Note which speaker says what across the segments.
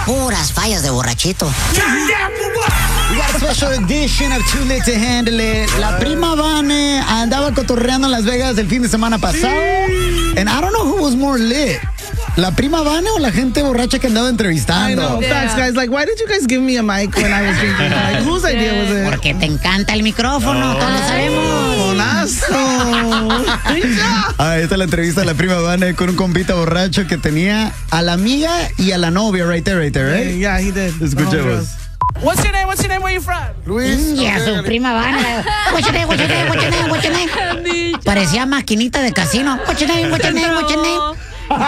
Speaker 1: Puras fallas de borrachito.
Speaker 2: We got a special edition of Too Late to Handle It. La prima Vane andaba cotorreando en Las Vegas el fin de semana pasado. And I don't know who was more lit. ¿La prima Vane o la gente borracha que andaba entrevistando?
Speaker 3: I know. Facts, guys. Like, why did you guys give me a mic when I was drinking? Like, whose idea was it?
Speaker 1: Porque te encanta el micrófono, todos lo sabemos.
Speaker 3: Bonazo.
Speaker 2: Esta es la entrevista de la prima Vane con un compita borracho que tenía a la amiga y a la novia, right there, right?
Speaker 3: Yeah, he did.
Speaker 2: Escuchemos.
Speaker 3: What's your name? What's your name? Where you from?
Speaker 4: Luis.
Speaker 1: Y a su prima Vane. What's your name? What's your name? What's your name? What's your name? Parecía maquinita de casino. What's your name? What's your name? What's your name?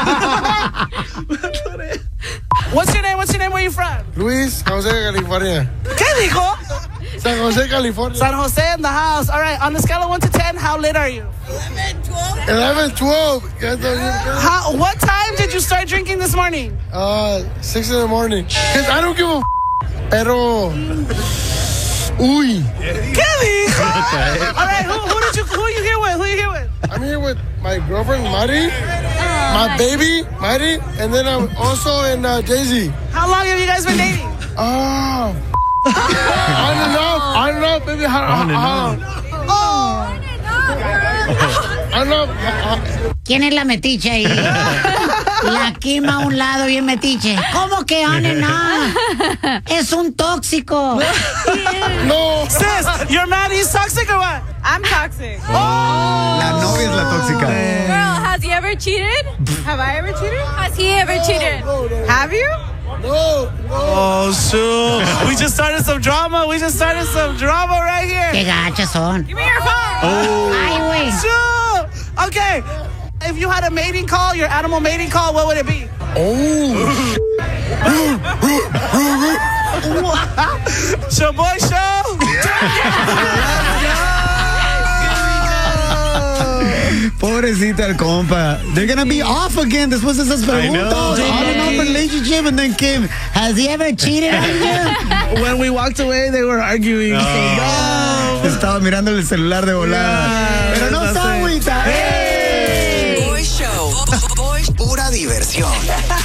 Speaker 3: What's your name? What's your name? Where you from?
Speaker 4: Luis, San Jose, California.
Speaker 3: ¿Qué dijo?
Speaker 4: San Jose, California.
Speaker 3: San Jose in the house. All right. On the scale of 1 to 10, how lit are you?
Speaker 4: 11, 12.
Speaker 3: What time did you start drinking this morning?
Speaker 4: 6 in the morning. Because I don't give a pero... Uy.
Speaker 3: ¿Qué dijo? All right. Who are you here with? Who are you here with?
Speaker 4: I'm here with my girlfriend, Mari, my baby, Mari, and then I'm also in Jay-Z.
Speaker 3: How long have you guys been dating?
Speaker 4: On and off, baby.
Speaker 1: ¿Quién es la metiche ahí? La Kim a un lado, bien metiche. ¿Cómo que on and off? Es un tóxico.
Speaker 4: No.
Speaker 3: Sis, your man is toxic or what?
Speaker 5: I'm toxic.
Speaker 2: La novia es la tóxica.
Speaker 5: Girl, has he ever cheated? Have I ever cheated? Has he ever cheated? Have you?
Speaker 4: No.
Speaker 3: Oh, shoot. We just started some drama right here.
Speaker 1: Qué gachas son.
Speaker 5: Give me your phone.
Speaker 1: Ay, güey.
Speaker 3: Shoot. Okay. If you had a mating call, your animal mating call, what would it be? Show.
Speaker 2: Pobrecita el compa. They're gonna be off again después de esas preguntas. On and off relationship, and then Kim, has he ever cheated on you?
Speaker 3: When we walked away, they were arguing. No.
Speaker 2: Estaba mirando el celular de volada. Pero no está agüita.
Speaker 6: Boy Show. Pura diversión.